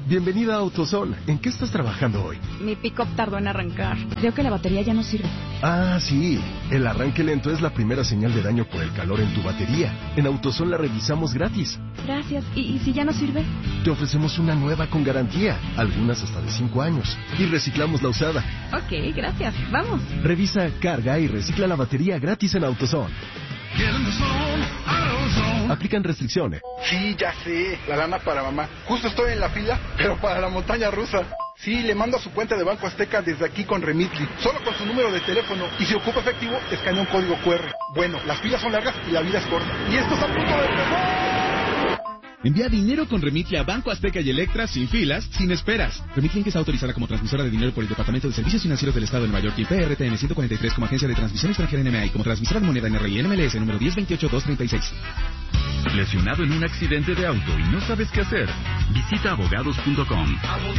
Bienvenida a AutoZone. ¿En qué estás trabajando hoy? Mi pick-up tardó en arrancar. Creo que la batería ya no sirve. Ah, sí. El arranque lento es la primera señal de daño por el calor en tu batería. En AutoZone la revisamos gratis. Gracias. ¿Y si ya no sirve? Te ofrecemos una nueva con garantía, algunas hasta de 5 años. Y reciclamos la usada. Ok, gracias. Vamos. Revisa, carga y recicla la batería gratis en AutoZone. Aplican restricciones. Sí, ya sé, la lana para mamá. Justo estoy en la fila, pero para la montaña rusa. Sí, le mando a su cuenta de Banco Azteca desde aquí con Remitly, solo con su número de teléfono. Y si ocupa efectivo, escanea un código QR. Bueno, las filas son largas y la vida es corta. Y esto es a punto de empezar. Envía dinero con Remitly a Banco Azteca y Electra sin filas, sin esperas. Remitly está autorizada como transmisora de dinero por el Departamento de Servicios Financieros del Estado de Nueva York y PRTN 143 como agencia de transmisión extranjera NMA y como transmisora de moneda NRI NMLS número 1028236. ¿Lesionado en un accidente de auto y no sabes qué hacer? Visita abogados.com.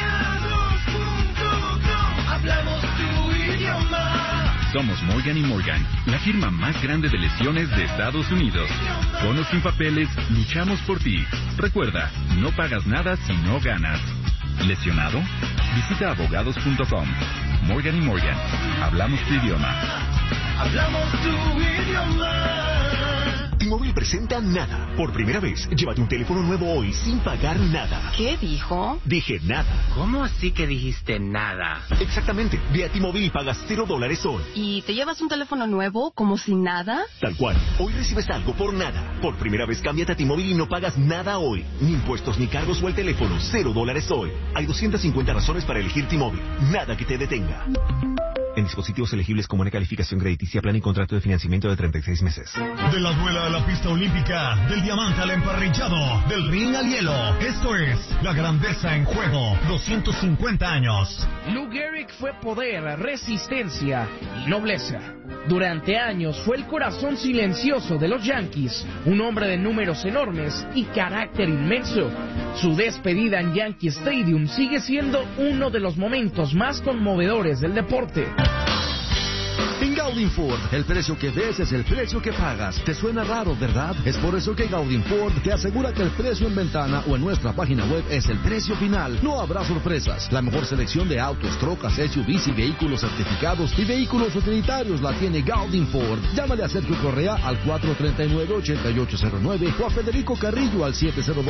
Hablamos tu idioma. Somos Morgan & Morgan, la firma más grande de lesiones de Estados Unidos. Con o sin papeles, luchamos por ti. Recuerda, no pagas nada si no ganas. ¿Lesionado? Visita abogados.com. Morgan & Morgan, hablamos tu idioma. Hablamos tu idioma. T-Mobile presenta Nada. Por primera vez, llévate un teléfono nuevo hoy sin pagar nada. ¿Qué dijo? Dije nada. ¿Cómo así que dijiste nada? Exactamente. Ve a T-Mobile y pagas $0 hoy. ¿Y te llevas un teléfono nuevo como si nada? Tal cual. Hoy recibes algo por nada. Por primera vez, cámbiate a T-Mobile y no pagas nada hoy. Ni impuestos, ni cargos o el teléfono. $0 hoy. Hay 250 razones para elegir T-Mobile. Nada que te detenga. En dispositivos elegibles con buena calificación crediticia, plan y contrato de financiamiento de 36 meses. De la duela a la pista olímpica, del diamante al emparrillado, del ring al hielo. Esto es la grandeza en juego. 250 años. Lou Gehrig fue poder, resistencia y nobleza. Durante años fue el corazón silencioso de los Yankees, un hombre de números enormes y carácter inmenso. Su despedida en Yankee Stadium sigue siendo uno de los momentos más conmovedores del deporte. En Gaudin Ford, el precio que ves es el precio que pagas. ¿Te suena raro, verdad? Es por eso que Gaudin Ford te asegura que el precio en ventana o en nuestra página web es el precio final. No habrá sorpresas. La mejor selección de autos, trocas, SUVs y vehículos certificados y vehículos utilitarios la tiene Gaudin Ford. Llámale a Sergio Correa al 439-8809 o a Federico Carrillo al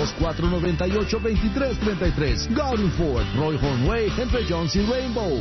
702-498-2333. Gaudin Ford, Roy Hornway, entre Jones y Rainbow.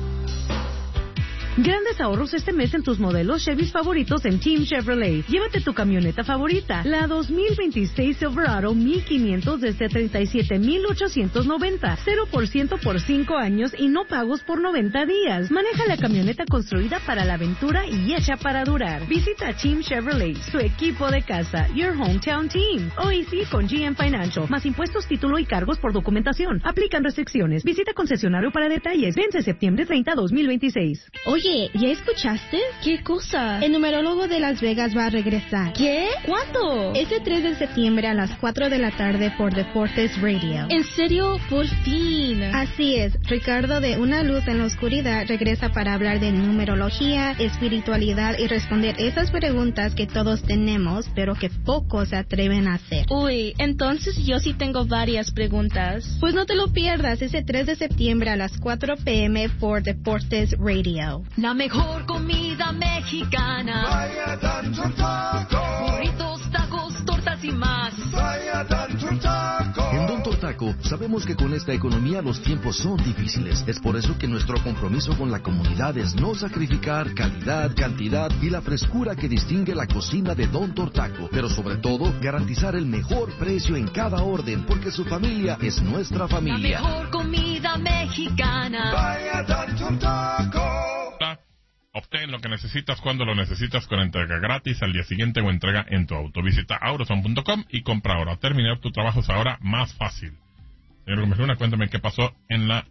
Grandes ahorros este mes en tus modelos Chevy favoritos en Team Chevrolet. Llévate tu camioneta favorita, la 2026 Silverado 1500 desde $37,890. 0% por 5 años y no pagos por 90 días. Maneja la camioneta construida para la aventura y hecha para durar. Visita Team Chevrolet, su equipo de casa. Your hometown team. Hoy sí con GM Financial. Más impuestos, título y cargos por documentación. Aplican restricciones. Visita concesionario para detalles. Vence septiembre 30, 2026. Oye, ¿ya escuchaste? ¿Qué cosa? El numerólogo de Las Vegas va a regresar. ¿Qué? ¿Cuándo? Este 3 de septiembre a las 4 de la tarde por Deportes Radio. ¿En serio? Por fin. Así es. Ricardo de Una Luz en la Oscuridad regresa para hablar de numerología, espiritualidad y responder esas preguntas que todos tenemos, pero que pocos se atreven a hacer. Uy, entonces yo sí tengo varias preguntas. Pues no te lo pierdas ese 3 de septiembre a las 4 p.m. por Deportes Radio. La mejor comida mexicana. Vaya Tanto Taco. Burritos, tacos, tortas y más. Vaya Tanto Taco. En Don Tortaco sabemos que con esta economía los tiempos son difíciles. Es por eso que nuestro compromiso con la comunidad es no sacrificar calidad, cantidad y la frescura que distingue la cocina de Don Tortaco. Pero sobre todo, garantizar el mejor precio en cada orden, porque su familia es nuestra familia. La mejor comida mexicana. Vaya Tanto Taco. Obtén lo que necesitas cuando lo necesitas con entrega gratis al día siguiente o entrega en tu auto. Visita auroson.com y compra ahora. Terminar tu trabajo es ahora más fácil. Señor Gómez Luna, cuéntame qué pasó en la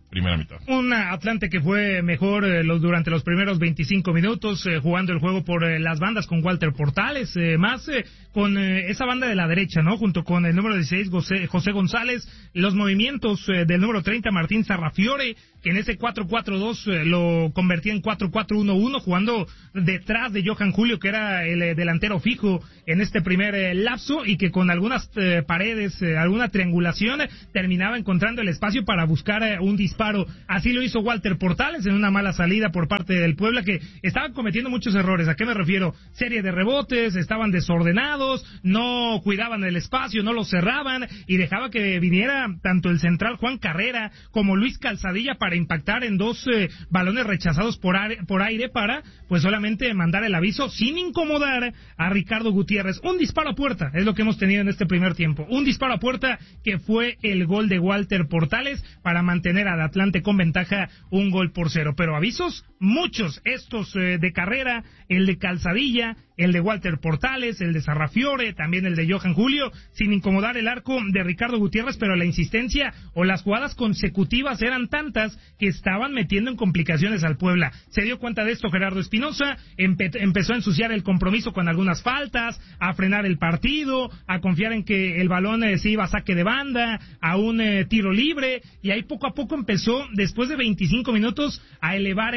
primera mitad. Un Atlante que fue mejor durante los primeros 25 minutos, jugando el juego por las bandas con Walter Portales, con esa banda de la derecha, ¿no? Junto con el número 16, José González, los movimientos del número 30, Martín Sarrafiore, que en ese 4-4-2 lo convertía en 4-4-1-1, jugando detrás de Johan Julio, que era el delantero fijo en este primer lapso, y que con algunas paredes, alguna triangulación, terminaba encontrando el espacio para buscar un disparo. Así lo hizo Walter Portales en una mala salida por parte del Puebla, que estaban cometiendo muchos errores. ¿A qué me refiero? Serie de rebotes, estaban desordenados, no cuidaban el espacio, no lo cerraban, y dejaba que viniera tanto el central Juan Carrera como Luis Calzadilla para impactar en dos balones rechazados por aire para pues solamente mandar el aviso sin incomodar a Ricardo Gutiérrez. Un disparo a puerta es lo que hemos tenido en este primer tiempo, un disparo a puerta que fue el gol de Walter Portales para mantener al Atlante con ventaja 1-0, pero avisos muchos, estos de Carrera, el de Calzadilla, el de Walter Portales, el de Sarrafiore, también el de Johan Julio, sin incomodar el arco de Ricardo Gutiérrez, pero la insistencia o las jugadas consecutivas eran tantas que estaban metiendo en complicaciones al Puebla. Se dio cuenta de esto Gerardo Espinosa, empezó a ensuciar el compromiso con algunas faltas, a frenar el partido, a confiar en que el balón se iba a saque de banda, a un tiro libre, y ahí poco a poco empezó, después de 25 minutos, a elevar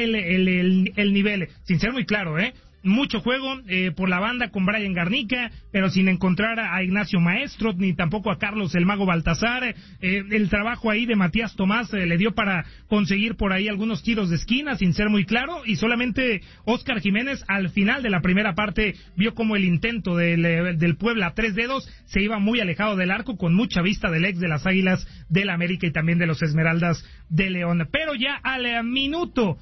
el nivel, sin ser muy claro, mucho juego por la banda con Brian Garnica, pero sin encontrar a Ignacio Maestro, ni tampoco a Carlos el Mago Baltazar. El trabajo ahí de Matías Tomás le dio para conseguir por ahí algunos tiros de esquina, sin ser muy claro, y solamente Óscar Jiménez al final de la primera parte vio como el intento del Puebla a tres dedos se iba muy alejado del arco, con mucha vista del ex de las Águilas del América y también de los Esmeraldas de León. Pero ya al minuto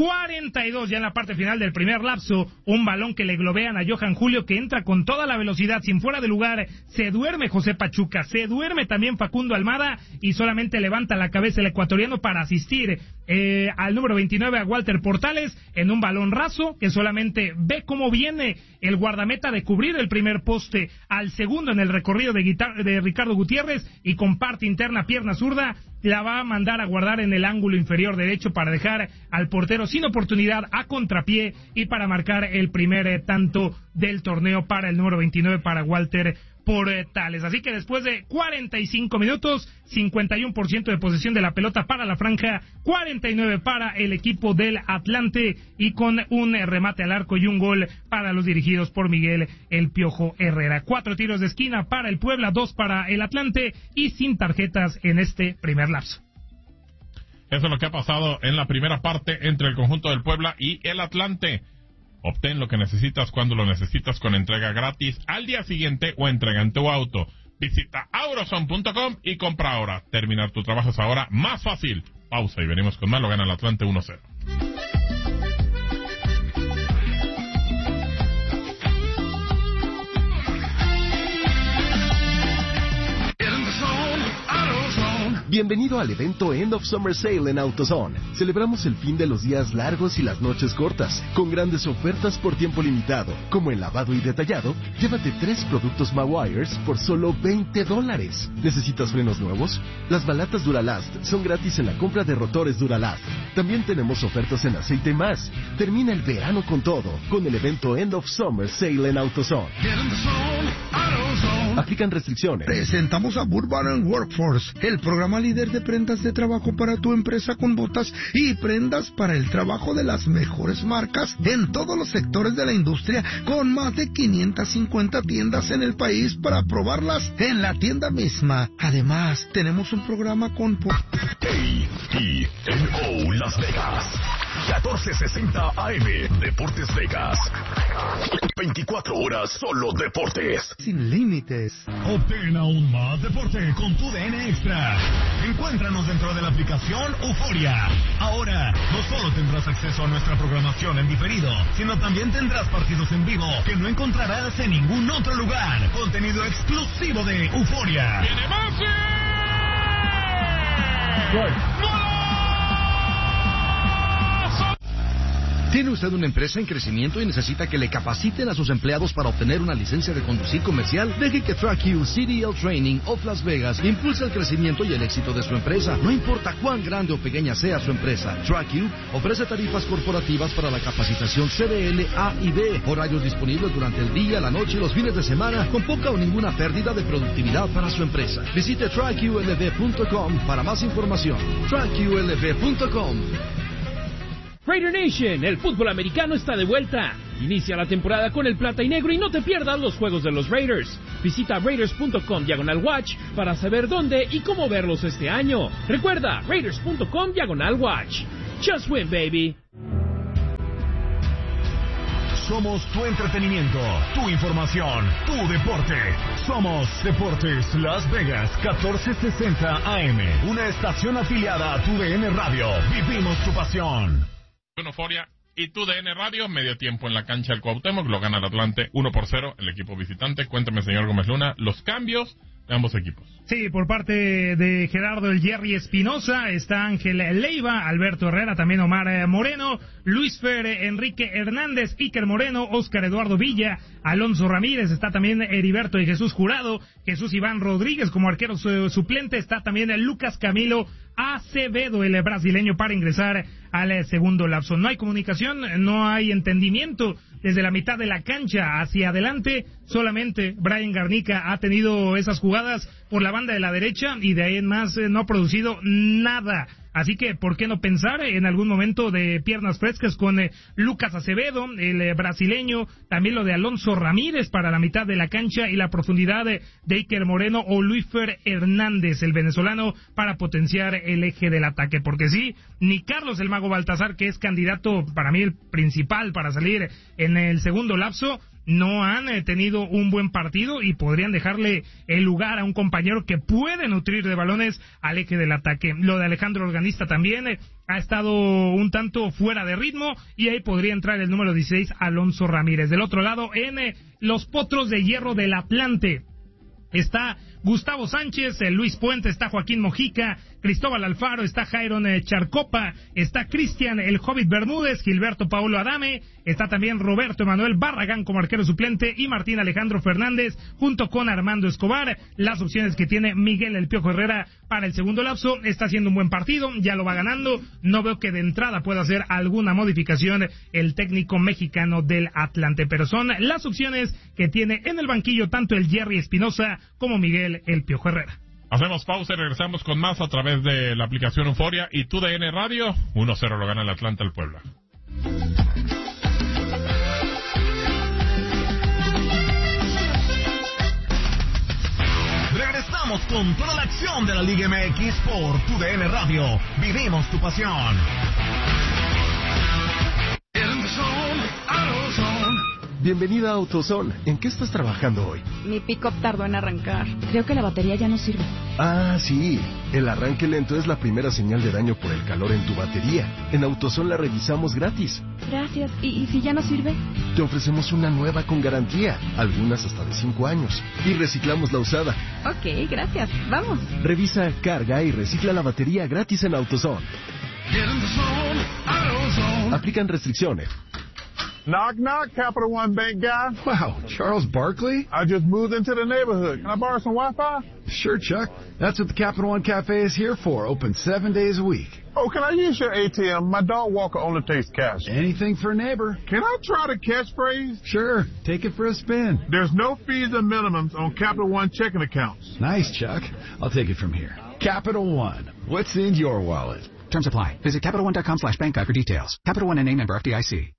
42, ya en la parte final del primer lapso, un balón que le globean a Johan Julio, que entra con toda la velocidad, sin fuera de lugar, se duerme José Pachuca, se duerme también Facundo Almada, y solamente levanta la cabeza el ecuatoriano para asistir al número 29, a Walter Portales, en un balón raso, que solamente ve cómo viene el guardameta de cubrir el primer poste al segundo en el recorrido de Ricardo Gutiérrez, y con parte interna, pierna zurda, la va a mandar a guardar en el ángulo inferior derecho para dejar al portero sin oportunidad, a contrapié, y para marcar el primer tanto del torneo para el número 29, para Walter Portales. Así que después de 45 minutos, 51% de posesión de la pelota para la franja, 49 para el equipo del Atlante, y con un remate al arco y un gol para los dirigidos por Miguel El Piojo Herrera. 4 tiros de esquina para el Puebla, 2 para el Atlante, y sin tarjetas en este primer lapso. Eso es lo que ha pasado en la primera parte entre el conjunto del Puebla y el Atlante. Obtén lo que necesitas cuando lo necesitas, con entrega gratis al día siguiente o entrega en tu auto. Visita auroson.com y compra ahora. Terminar tu trabajo es ahora más fácil. Pausa y venimos con más. Lo gana el Atlante 1-0. Bienvenido al evento End of Summer Sale en AutoZone. Celebramos el fin de los días largos y las noches cortas, con grandes ofertas por tiempo limitado, como en lavado y detallado. Llévate 3 productos Mawires por solo $20. ¿Necesitas frenos nuevos? Las balatas Duralast son gratis en la compra de rotores Duralast. También tenemos ofertas en aceite más. Termina el verano con todo, con el evento End of Summer Sale en AutoZone. Aplican restricciones. Presentamos a Burbank Workforce, el programa líder de prendas de trabajo para tu empresa, con botas y prendas para el trabajo de las mejores marcas en todos los sectores de la industria, con más de 550 tiendas en el país para probarlas en la tienda misma. Además, tenemos un programa con KTNO Las Vegas, 1460 AM, Deportes Vegas. 24 horas solo deportes. Sin límites. Obtén aún más deporte con tu DN Extra. Encuéntranos dentro de la aplicación Euforia. Ahora, no solo tendrás acceso a nuestra programación en diferido, sino también tendrás partidos en vivo que no encontrarás en ningún otro lugar. Contenido exclusivo de Euforia. ¡Viene Messi! ¡Gol! ¿Tiene usted una empresa en crecimiento y necesita que le capaciten a sus empleados para obtener una licencia de conducir comercial? Deje que TrackU CDL Training of Las Vegas impulse el crecimiento y el éxito de su empresa. No importa cuán grande o pequeña sea su empresa, TrackU ofrece tarifas corporativas para la capacitación CDL A y B, horarios disponibles durante el día, la noche y los fines de semana, con poca o ninguna pérdida de productividad para su empresa. Visite TrackULV.com para más información. TrackULV.com. Raider Nation, el fútbol americano está de vuelta. Inicia la temporada con el plata y negro y no te pierdas los juegos de los Raiders. Visita Raiders.com/watch para saber dónde y cómo verlos este año. Recuerda, Raiders.com/watch. Just win, baby. Somos tu entretenimiento, tu información, tu deporte. Somos Deportes Las Vegas 1460 AM, una estación afiliada a TUDN Radio. Vivimos tu pasión. Euforia y TUDN Radio, medio tiempo en la cancha del Cuauhtémoc, lo gana el Atlante 1-0 el equipo visitante. Cuéntame, señor Gómez Luna, los cambios de ambos equipos. Sí, por parte de Gerardo el Jerry Espinosa, está Ángel Leiva, Alberto Herrera, también Omar Moreno, Luis Fer, Enrique Hernández, Iker Moreno, Óscar Eduardo Villa, Alonso Ramírez, está también Heriberto y Jesús Jurado, Jesús Iván Rodríguez como arquero suplente, está también Lucas Camilo Acevedo, el brasileño, para ingresar al segundo lapso. No hay comunicación, no hay entendimiento desde la mitad de la cancha hacia adelante. Solamente Brian Garnica ha tenido esas jugadas por la banda de la derecha y de ahí en más no ha producido nada. Así que, ¿por qué no pensar en algún momento de piernas frescas con Lucas Acevedo, el brasileño, también lo de Alonso Ramírez para la mitad de la cancha y la profundidad de Iker Moreno o Luisfer Hernández, el venezolano, para potenciar el eje del ataque? Porque sí, ni Carlos el Mago Baltazar, que es candidato para mí el principal para salir en el segundo lapso, no han tenido un buen partido y podrían dejarle el lugar a un compañero que puede nutrir de balones al eje del ataque. Lo de Alejandro Organista también ha estado un tanto fuera de ritmo y ahí podría entrar el número 16, Alonso Ramírez. Del otro lado, en los Potros de Hierro del Atlante, está Gustavo Sánchez, Luis Puente, está Joaquín Mojica, Cristóbal Alfaro, está Jairon Charcopa, está Cristian el Hobbit Bermúdez, Gilberto Paulo Adame, está también Roberto Emanuel Barragán como arquero suplente y Martín Alejandro Fernández junto con Armando Escobar. Las opciones que tiene Miguel El Piojo Herrera para el segundo lapso: está haciendo un buen partido, ya lo va ganando, no veo que de entrada pueda hacer alguna modificación el técnico mexicano del Atlante, pero son las opciones que tiene en el banquillo tanto el Jerry Espinosa como Miguel El Piojo Herrera. Hacemos pausa y regresamos con más a través de la aplicación Euforia y TUDN Radio. 1-0 lo gana el Atlante al Puebla. Regresamos con toda la acción de la Liga MX por TUDN Radio. Vivimos tu pasión. Bienvenida a AutoZone. ¿En qué estás trabajando hoy? Mi pick-up tardó en arrancar. Creo que la batería ya no sirve. Ah, sí. El arranque lento es la primera señal de daño por el calor en tu batería. En AutoZone la revisamos gratis. Gracias. ¿Y si ya no sirve? Te ofrecemos una nueva con garantía, algunas hasta de 5 años. Y reciclamos la usada. Ok, gracias. Vamos. Revisa, carga y recicla la batería gratis en AutoZone. Aplican restricciones. Knock, knock, Capital One Bank guy. Wow, Charles Barkley? I just moved into the neighborhood. Can I borrow some Wi-Fi? Sure, Chuck. That's what the Capital One Cafe is here for, open 7 days a week. Oh, can I use your ATM? My dog walker only takes cash. Anything for a neighbor. Can I try the catchphrase? Sure, take it for a spin. There's no fees or minimums on Capital One checking accounts. Nice, Chuck. I'll take it from here. Capital One. What's in your wallet? Terms apply. Visit CapitalOne.com/bankguide for details. Capital One NA, member FDIC.